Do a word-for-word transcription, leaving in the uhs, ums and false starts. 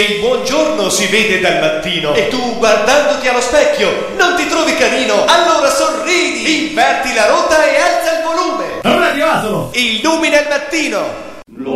Il buongiorno si vede dal mattino e tu, guardandoti allo specchio, non ti trovi carino? Allora sorridi, inverti la rotta e alza il volume. Radio Asolo! Illumina il mattino.